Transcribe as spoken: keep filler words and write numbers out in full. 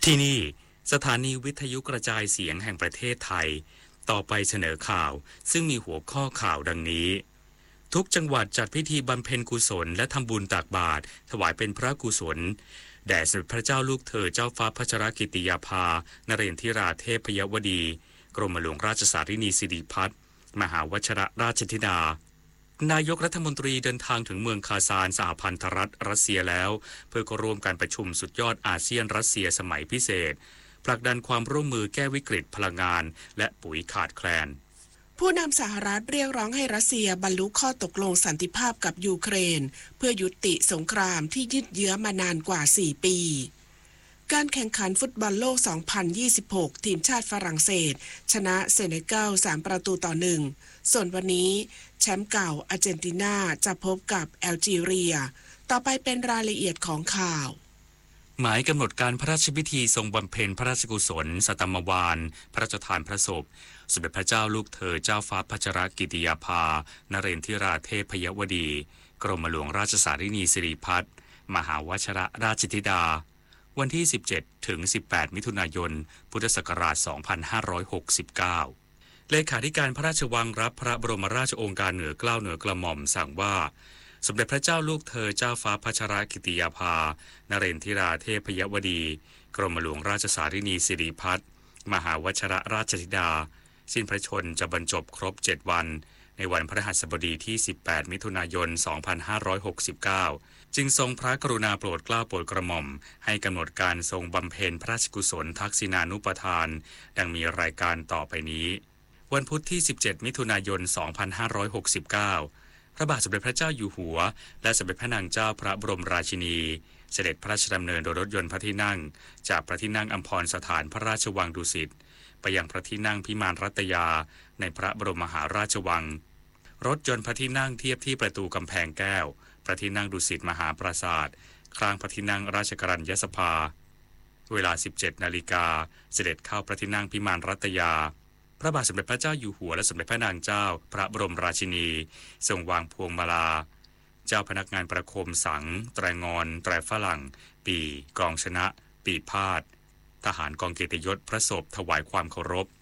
ที่นี่สถานีวิทยุกระจายเสียงแห่งประเทศไทยต่อไปเสนอข่าวซึ่งมีหัวข้อข่าวดังนี้ทุกจังหวัดจัดพิธีบำเพ็ญกุศลและทำบุญตักบาตรถวายเป็นพระกุศลแด่สมเด็จพระเจ้าลูกเธอเจ้าฟ้าพัชรกิติยาภานเรนทิราเทพยวดีกรมหลวงราชสารินีสิริพัฒน์มหาวชิรราชธิดานายกรัฐมนตรีเดินทางถึงเมืองคาซานสหพันธรัฐรัสเซียแล้วเพื่อเข้าร่วมการประชุมสุดยอดอาเซียนรัสเซียสมัยพิเศษผลักดันความร่วมมือแก้วิกฤตพลังงานและปุ๋ยขาดแคลนผู้นำสหรัฐเรียกร้องให้รัสเซียบรรลุข้อตกลงสันติภาพกับยูเครนเพื่อยุติสงครามที่ยืดเยื้อมานานกว่าสี่ปีการแข่งขันฟุตบอลโลกสองพันยี่สิบหกทีมชาติฝรั่งเศสชนะเซเนกัลสามประตูต่อหนึ่งส่วนวันนี้แชมป์เก่าอาร์เจนตินาจะพบกับแอลจีเรียต่อไปเป็นรายละเอียดของข่าวหมายกำหนดการพระราชพิธีทรงบำเพ็ญพระราชกุศลสัตมวาลพระราชทานพระศพสมเด็จพระเจ้าลูกเธอเจ้าฟ้าพัชรกิติยาภานเรนทิราเทพยวดีกรมหลวงราชสารินีสิริพัฒน์มหาวชิรราชธิดาวันที่สิบเจ็ดถึงสิบแปดมิถุนายนพุทธศักราชสองพันห้าร้อยหกสิบเก้าเลขาธิการพระราชวังรับพระบรมราชโองการเหนือเกล้าเหนือกระหม่อมสั่งว่าสมเด็จพระเจ้าลูกเธอเจ้าฟ้าพัชรกิติยาภานเรนทิราเทพยวดีกรมหลวงราชสารินีสิริพัฒน์มหาวชิรราชธิดาสิ้นพระชนม์จะบรรจบครบเจ็ดวันในวันพฤหัสบดีที่สิบแปดมิถุนายนสองพันห้าร้อยหกสิบเก้าจึงทรงพระกรุณาโปรดเกล้าโปรดกระหม่อมให้กำหนดการทรงบำเพ็ญพระราชกุศลทักษิณานุปทานดังมีรายการต่อไปนี้วันพุธที่สิบเจ็ดมิถุนายนสองพันห้าร้อยหกสิบเก้าพระบาทสมเด็จพระเจ้าอยู่หัวและสมเด็จพระนางเจ้าพระบรมราชินีเสด็จพระราชดำเนินโดยรถยนต์พระที่นั่งจากพระที่นั่งอัมพรสถานพระราชวังดุสิตไปยังพระที่นั่งพิมานรัตยาในพระบรมมหาราชวังรถยนต์พระที่นั่งเทียบที่ประตูกำแพงแก้วพระที่นั่งดุสิตมหาปราสาทข้างพระที่นั่งราชกรัญญสภาเวลา สิบเจ็ดนาฬิกาเสด็จเข้าพระที่นั่งพิมานรัตยาพระบาทสมเด็จพระเจ้าอยู่หัวและสมเด็จพระนางเจ้าพระบรมราชินีทรงวางพวงมาลาเจ้าพนักงานประโคมสังแตรงอนแตรฝรั่งปีกองชนะปีพาดทหารกองเกียรติยศพระศพถวายความเคารพ